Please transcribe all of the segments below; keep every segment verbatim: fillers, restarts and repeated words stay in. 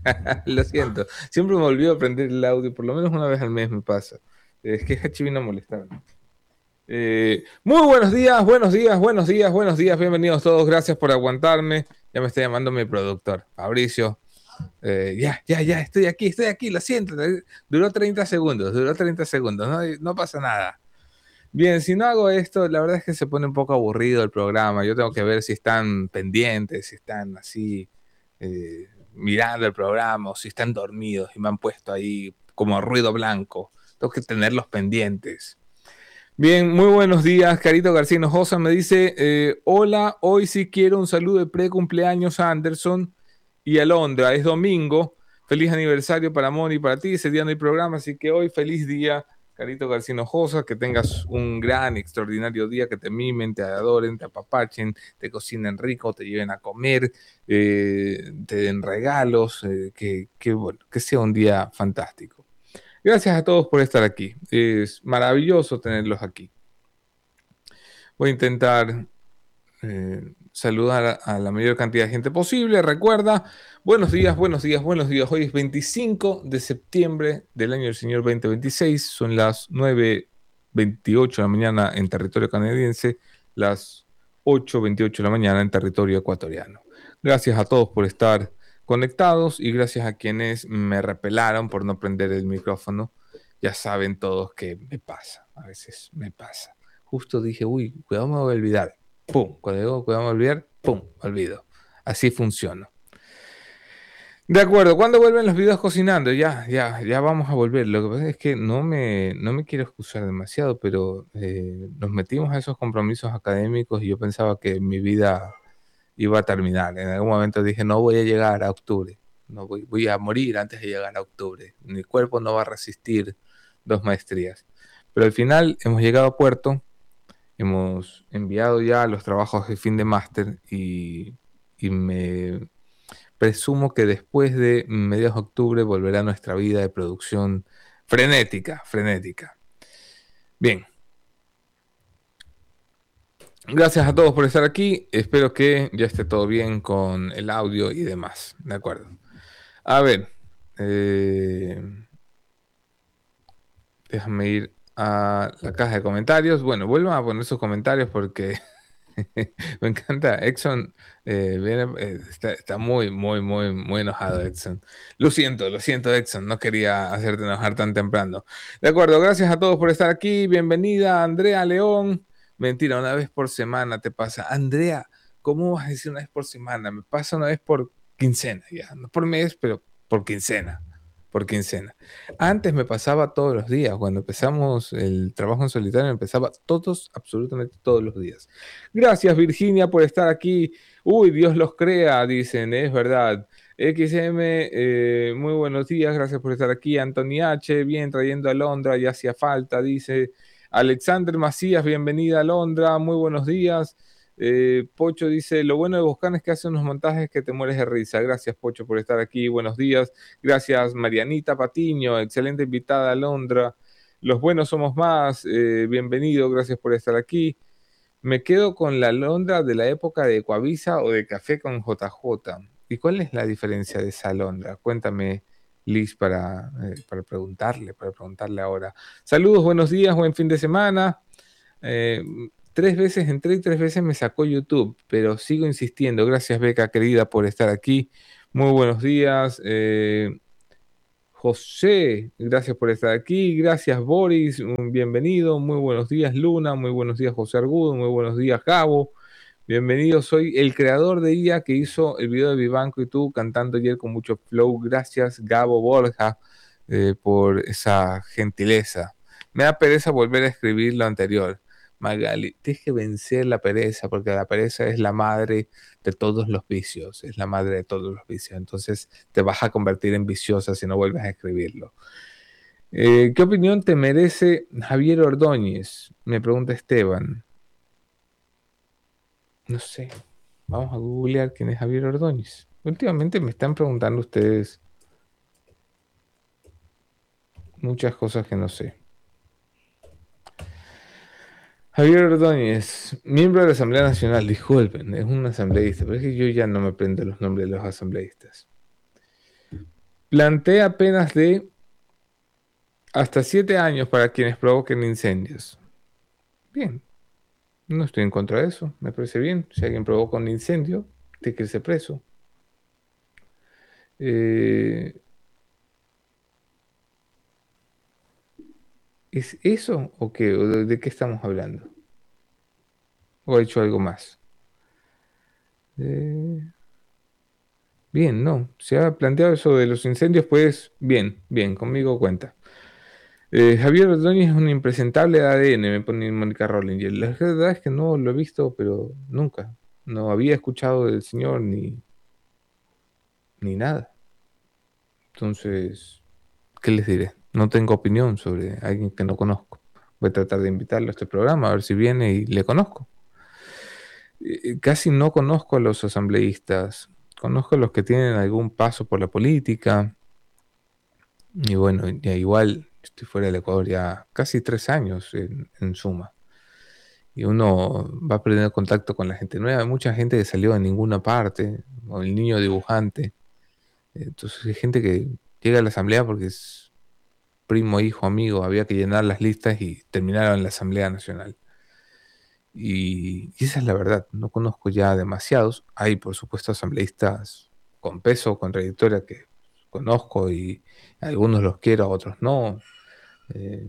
Lo siento. Siempre me olvido aprender el audio, por lo menos una vez al mes me pasa. Es que Hachi vino a molestarme. Eh, muy buenos días, buenos días, buenos días, buenos días. Bienvenidos todos. Gracias por aguantarme. Ya me está llamando mi productor, Fabricio. Eh, ya, ya, ya, estoy aquí, estoy aquí, lo siento. Duró treinta segundos, duró treinta segundos. No, no pasa nada. Bien, si no hago esto, la verdad es que se pone un poco aburrido el programa. Yo tengo que ver si están pendientes, si están así eh, mirando el programa o si están dormidos y me han puesto ahí como ruido blanco. Tengo que tenerlos pendientes. Bien, muy buenos días. Carito García Hinojosa me dice, eh, hola, hoy sí quiero un saludo de pre-cumpleaños a Anderson y a Londra. Es domingo. Feliz aniversario para Moni y para ti. Ese día no hay programa, así que hoy feliz día, Carito García Hinojosa. Que tengas un gran, extraordinario día, que te mimen, te adoren, te apapachen, te cocinen rico, te lleven a comer, eh, te den regalos, eh, que, que, bueno, que sea un día fantástico. Gracias a todos por estar aquí. Es maravilloso tenerlos aquí. Voy a intentar eh, saludar a, a la mayor cantidad de gente posible. Recuerda, buenos días, buenos días, buenos días. Hoy es veinticinco de septiembre del año del Señor veinte veintiséis. Son las nueve veintiocho de la mañana en territorio canadiense, las ocho veintiocho de la mañana en territorio ecuatoriano. Gracias a todos por estar conectados y gracias a quienes me repelaron por no prender el micrófono. Ya saben todos que me pasa, a veces me pasa. Justo dije, uy, cuidado, me voy a olvidar. Pum, cuando digo cuidado, me voy a olvidar, pum, olvido. Así funciona. De acuerdo, ¿cuándo vuelven los videos cocinando? Ya, ya, ya vamos a volver. Lo que pasa es que no me, no me quiero excusar demasiado, pero eh, nos metimos a esos compromisos académicos y yo pensaba que mi vida iba a terminar. En algún momento dije, no voy a llegar a octubre, no voy, voy a morir antes de llegar a octubre. Mi cuerpo no va a resistir dos maestrías. Pero al final hemos llegado a puerto, hemos enviado ya los trabajos de fin de máster y, y me presumo que después de mediados de octubre volverá nuestra vida de producción frenética, frenética. Bien. Gracias a todos por estar aquí. Espero que ya esté todo bien con el audio y demás. De acuerdo. A ver. Eh, déjame ir a la caja de comentarios. Bueno, vuelvan a poner sus comentarios porque me encanta. Exxon eh, viene, eh, está, está muy, muy, muy, muy enojado, Exxon. Lo siento, lo siento, Exxon. No quería hacerte enojar tan temprano. De acuerdo, gracias a todos por estar aquí. Bienvenida, Andrea León. Mentira, una vez por semana te pasa. Andrea, ¿cómo vas a decir una vez por semana? Me pasa una vez por quincena, ya. No por mes, pero por quincena. Por quincena. Antes me pasaba todos los días. Cuando empezamos el trabajo en solitario, empezaba todos, absolutamente todos los días. Gracias, Virginia, por estar aquí. Uy, Dios los crea, dicen, es verdad. X M, eh, muy buenos días, gracias por estar aquí. Anthony H, bien, trayendo a Londra, ya hacía falta, dice. Alexander Macías, bienvenida a Londra, muy buenos días. Eh, Pocho dice, lo bueno de Boscan es que hace unos montajes que te mueres de risa. Gracias, Pocho, por estar aquí, buenos días. Gracias, Marianita Patiño, excelente invitada a Londra. Los buenos somos más, eh, bienvenido, gracias por estar aquí. Me quedo con la Londra de la época de Coavisa o de Café con J J. ¿Y cuál es la diferencia de esa Londra? Cuéntame, Liz, para, eh, para preguntarle, para preguntarle ahora. Saludos, buenos días, buen fin de semana. Eh, tres veces entré y tres veces me sacó YouTube, pero sigo insistiendo. Gracias, Beca, querida, por estar aquí. Muy buenos días. Eh, José, gracias por estar aquí. Gracias, Boris, un bienvenido. Muy buenos días, Luna. Muy buenos días, José Argudo. Muy buenos días, Gabo. Bienvenido, soy el creador de I A que hizo el video de Vivanco y tú cantando ayer con mucho flow. Gracias, Gabo Borja, eh, por esa gentileza. Me da pereza volver a escribir lo anterior. Magali, tienes que vencer la pereza, porque la pereza es la madre de todos los vicios, es la madre de todos los vicios. Entonces te vas a convertir en viciosa si no vuelves a escribirlo. Eh, ¿qué opinión te merece Javier Ordóñez? Me pregunta Esteban. No sé. Vamos a googlear quién es Javier Ordóñez. Últimamente me están preguntando ustedes muchas cosas que no sé. Javier Ordóñez, miembro de la Asamblea Nacional, disculpen, es un asambleísta, pero es que yo ya no me aprendo los nombres de los asambleístas. plantea penas de hasta siete años para quienes provoquen incendios. Bien, no estoy en contra de eso, me parece bien. Si alguien provoca un incendio, tiene que irse preso. Eh, ¿Es eso o qué? ¿O de, de qué estamos hablando? ¿O he hecho algo más? Eh, bien, no. Se ha planteado eso de los incendios, pues bien, bien, conmigo cuenta. Eh, Javier Ordóñez es un impresentable de A D N, me pone Mónica Rollinger. La verdad es que no lo he visto, pero nunca. No había escuchado del señor ni, ni nada. Entonces, ¿qué les diré? No tengo opinión sobre alguien que no conozco. Voy a tratar de invitarlo a este programa, a ver si viene y le conozco. Eh, casi no conozco a los asambleístas. Conozco a los que tienen algún paso por la política. Y bueno, ya igual estoy fuera del Ecuador ya casi tres años en, en suma. Y uno va perdiendo contacto con la gente nueva. Hay mucha gente que salió de ninguna parte, o el niño dibujante. Entonces hay gente que llega a la asamblea porque es primo, hijo, amigo. Había que llenar las listas y terminaron en la Asamblea Nacional. Y, y esa es la verdad. No conozco ya demasiados. Hay, por supuesto, asambleístas con peso, con trayectoria que conozco y algunos los quiero, otros no. Eh,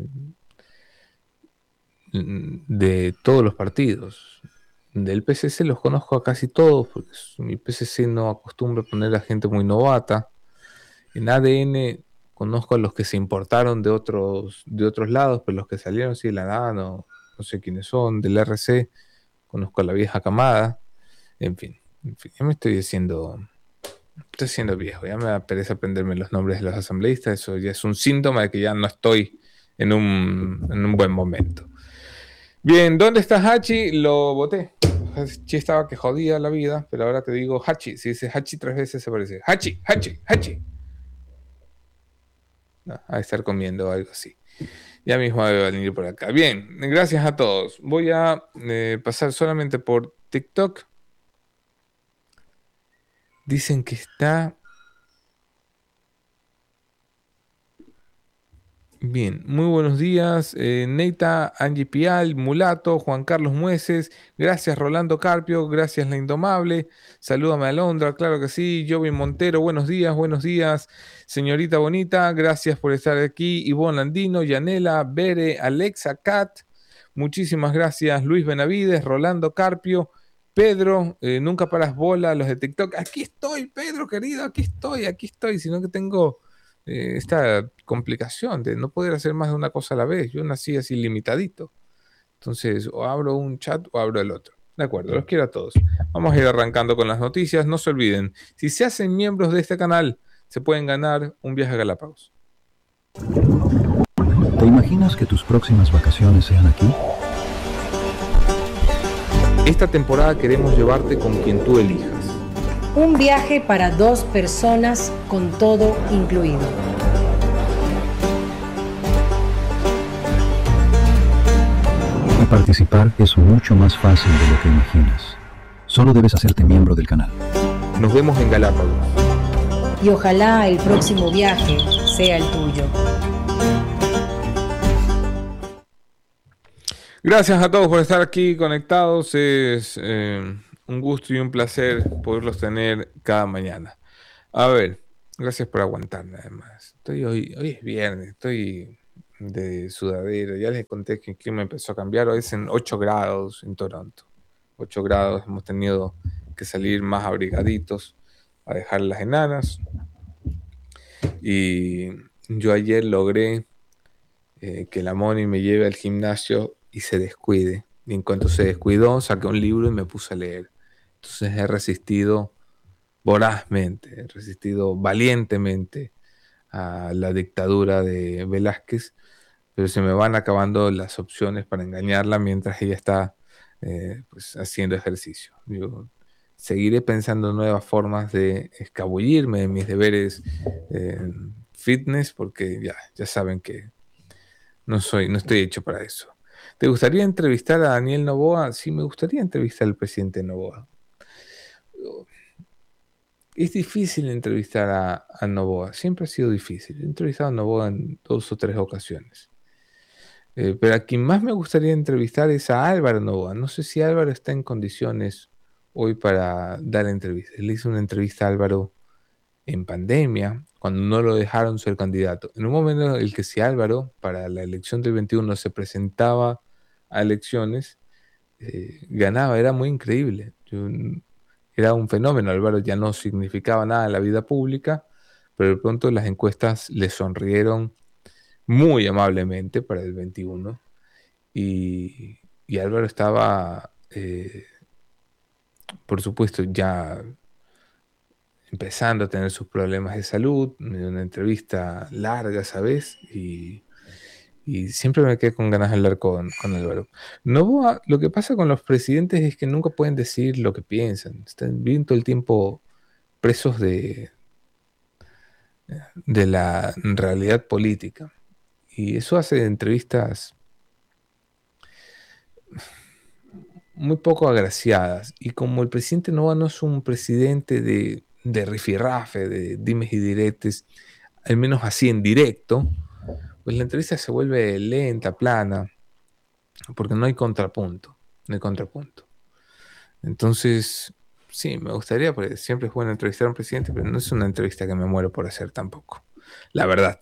de todos los partidos. Del P C C los conozco a casi todos, porque mi P C C no acostumbra poner a gente muy novata. En A D N conozco a los que se importaron de otros, de otros lados, pero los que salieron, sí, de la nada, no, no sé quiénes son. Del R C conozco a la vieja camada. En fin, en fin, ya me estoy haciendo, estoy siendo viejo, ya me da pereza aprenderme los nombres de los asambleístas. Eso ya es un síntoma de que ya no estoy en un, en un buen momento. Bien, ¿dónde está Hachi? Lo voté. Hachi estaba que jodía la vida, pero ahora te digo Hachi. Si dice Hachi tres veces se parece. Hachi, Hachi, Hachi. No, a estar comiendo algo así. Ya mismo va a venir por acá. Bien, gracias a todos. Voy a eh, pasar solamente por TikTok. Dicen que está... Bien, muy buenos días, eh, Neita, Angie Pial, Mulato, Juan Carlos Mueces, gracias Rolando Carpio, gracias La Indomable, salúdame a Alondra, claro que sí, Jovi Montero, buenos días, buenos días, señorita bonita, gracias por estar aquí, Ivonne Landino, Yanela, Bere, Alexa, Kat, muchísimas gracias, Luis Benavides, Rolando Carpio, Pedro, eh, nunca paras bola, los de TikTok, aquí estoy, Pedro querido, aquí estoy, aquí estoy, sino que tengo... Eh, esta complicación de no poder hacer más de una cosa a la vez. Yo nací así limitadito. Entonces, o abro un chat o abro el otro. De acuerdo, los quiero a todos. Vamos a ir arrancando con las noticias. No se olviden, si se hacen miembros de este canal, se pueden ganar un viaje a Galápagos. ¿Te imaginas que tus próximas vacaciones sean aquí? Esta temporada queremos llevarte con quien tú elijas. Un viaje para dos personas con todo incluido. Y participar es mucho más fácil de lo que imaginas. Solo debes hacerte miembro del canal. Nos vemos en Galápagos. Y ojalá el próximo viaje sea el tuyo. Gracias a todos por estar aquí conectados. Es... Eh... un gusto y un placer poderlos tener cada mañana. A ver, gracias por aguantarme además. Estoy hoy, hoy es viernes, estoy de sudadera. Ya les conté que el clima empezó a cambiar. Hoy es en ocho grados en Toronto. ocho grados, hemos tenido que salir más abrigaditos a dejar las enanas. Y yo ayer logré eh, que la Moni me lleve al gimnasio y se descuide. Y en cuanto se descuidó, saqué un libro y me puse a leer. Entonces he resistido vorazmente, he resistido valientemente a la dictadura de Velázquez, pero se me van acabando las opciones para engañarla mientras ella está eh, pues, haciendo ejercicio. Yo seguiré pensando en nuevas formas de escabullirme de mis deberes eh, fitness, porque ya, ya saben que no soy, no estoy hecho para eso. ¿Te gustaría entrevistar a Daniel Noboa? Sí, me gustaría entrevistar al presidente Noboa. es difícil entrevistar a, a Noboa, siempre ha sido difícil. He entrevistado a Noboa en dos o tres ocasiones. Eh, pero a quien más me gustaría entrevistar es a Álvaro Noboa. No sé si Álvaro está en condiciones hoy para dar entrevistas. Le hice una entrevista a Álvaro en pandemia, cuando no lo dejaron ser candidato. En un momento en el que si Álvaro, para la elección del veintiuno, se presentaba a elecciones, eh, ganaba, era muy increíble. Yo, era un fenómeno. Álvaro ya no significaba nada en la vida pública, pero de pronto las encuestas le sonrieron muy amablemente para el veintiuno y, y Álvaro estaba, eh, por supuesto, ya empezando a tener sus problemas de salud. Me dio una entrevista larga, ¿sabes? Y, y siempre me quedé con ganas de hablar con, con Álvaro. Noboa, lo que pasa con los presidentes es que nunca pueden decir lo que piensan. Están bien todo el tiempo presos de, de la realidad política. Y eso hace entrevistas muy poco agraciadas. Y como el presidente Noboa no es un presidente de, de rifirrafe, de dimes y diretes, al menos así en directo, pues la entrevista se vuelve lenta, plana, porque no hay contrapunto, no hay contrapunto. Entonces, sí, me gustaría, porque siempre es bueno entrevistar a un presidente, pero no es una entrevista que me muero por hacer tampoco, la verdad.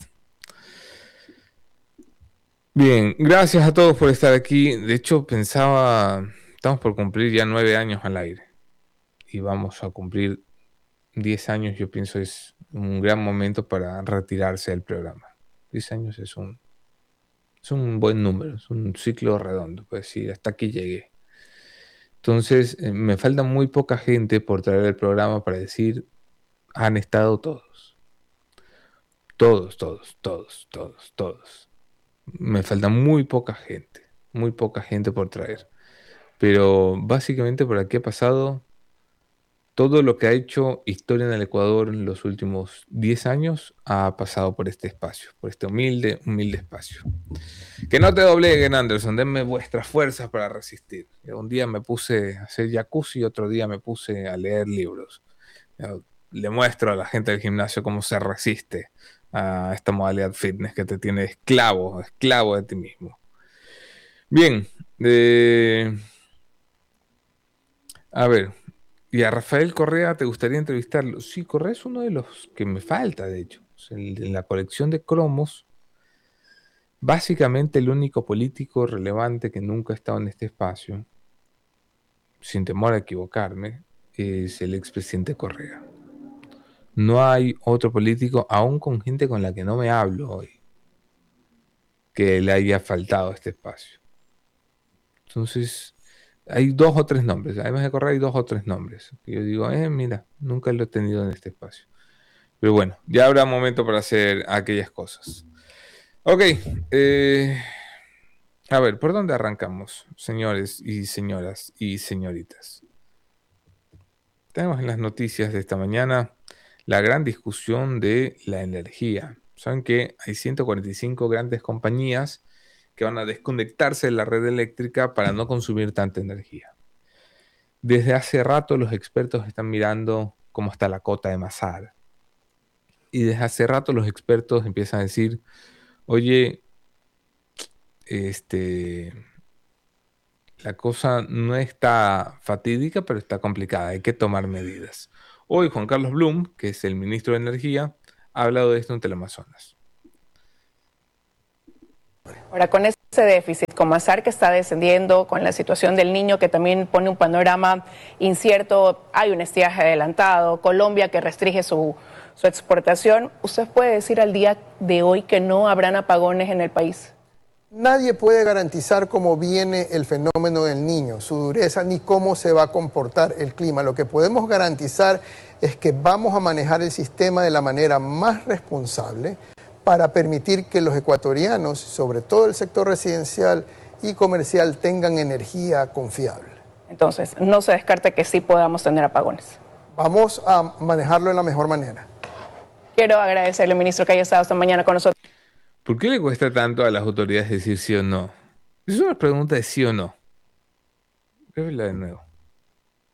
Bien, gracias a todos por estar aquí. De hecho, pensaba, estamos por cumplir ya nueve años al aire y vamos a cumplir diez años. Yo pienso es un gran momento para retirarse del programa. diez años es un, es un buen número, es un ciclo redondo, pues sí, hasta aquí llegué. Entonces, eh, me falta muy poca gente por traer el programa para decir, han estado todos. Todos, todos, todos, todos, todos. Me falta muy poca gente, muy poca gente por traer. Pero básicamente por aquí ha pasado todo lo que ha hecho historia en el Ecuador en los últimos diez años, ha pasado por este espacio, por este humilde, humilde espacio. Que no te dobleguen, Anderson, denme vuestras fuerzas para resistir. Un día me puse a hacer jacuzzi y otro día me puse a leer libros. Le muestro a la gente del gimnasio cómo se resiste a esta modalidad fitness que te tiene esclavo, esclavo de ti mismo. Bien, eh, a ver, y a Rafael Correa, ¿te gustaría entrevistarlo? Sí, Correa es uno de los que me falta, de hecho. O sea, en la colección de cromos, básicamente el único político relevante que nunca ha estado en este espacio, sin temor a equivocarme, es el expresidente Correa. No hay otro político, aún con gente con la que no me hablo hoy, que le haya faltado este espacio. Entonces, hay dos o tres nombres. Además de Correa hay dos o tres nombres. Que yo digo, eh, mira, nunca lo he tenido en este espacio. Pero bueno, ya habrá momento para hacer aquellas cosas. Ok. Eh, a ver, ¿por dónde arrancamos, señores y señoras y señoritas? Tenemos en las noticias de esta mañana la gran discusión de la energía. Saben que hay ciento cuarenta y cinco grandes compañías que van a desconectarse de la red eléctrica para no consumir tanta energía. Desde hace rato los expertos están mirando cómo está la cota de Masar. Y desde hace rato los expertos empiezan a decir, oye, este, la cosa no está fatídica, pero está complicada, hay que tomar medidas. Hoy Juan Carlos Blum, que es el ministro de Energía, ha hablado de esto en Teleamazonas. Ahora, con ese déficit, con Masar que está descendiendo, con la situación del Niño que también pone un panorama incierto, hay un estiaje adelantado, Colombia que restringe su, su exportación, ¿usted puede decir al día de hoy que no habrán apagones en el país? Nadie puede garantizar cómo viene el fenómeno del Niño, su dureza, ni cómo se va a comportar el clima. Lo que podemos garantizar es que vamos a manejar el sistema de la manera más responsable para permitir que los ecuatorianos, sobre todo el sector residencial y comercial, tengan energía confiable. Entonces, no se descarta que sí podamos tener apagones. Vamos a manejarlo de la mejor manera. Quiero agradecerle, ministro, que haya estado esta mañana con nosotros. ¿Por qué le cuesta tanto a las autoridades decir sí o no? Es una pregunta de sí o no. Revela de nuevo.